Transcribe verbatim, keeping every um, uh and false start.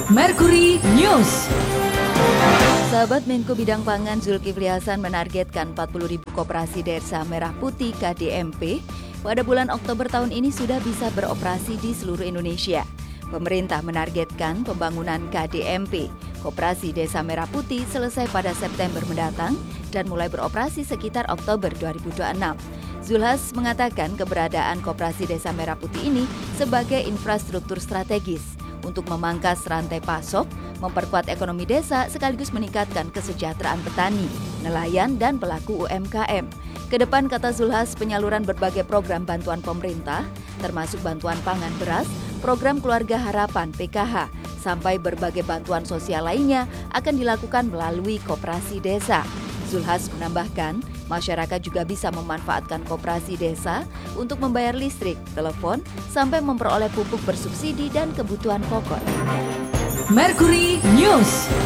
Mercury News. Sahabat Menko Bidang Pangan Zulkifli Hasan menargetkan empat puluh ribu koperasi desa merah putih K D M P pada bulan Oktober tahun ini sudah bisa beroperasi di seluruh Indonesia. Pemerintah menargetkan pembangunan K D M P, Koperasi Desa Merah Putih, selesai pada September mendatang dan mulai beroperasi sekitar Oktober dua ribu dua puluh enam. Zulhas mengatakan keberadaan Koperasi Desa Merah Putih ini sebagai infrastruktur strategis untuk memangkas rantai pasok, memperkuat ekonomi desa sekaligus meningkatkan kesejahteraan petani, nelayan, dan pelaku U M K M. Kedepan, kata Zulhas, penyaluran berbagai program bantuan pemerintah, termasuk bantuan pangan beras, program Keluarga Harapan P K H, sampai berbagai bantuan sosial lainnya akan dilakukan melalui koperasi desa. Zulhas menambahkan, masyarakat juga bisa memanfaatkan koperasi desa untuk membayar listrik, telepon, sampai memperoleh pupuk bersubsidi dan kebutuhan pokok. Mercury News.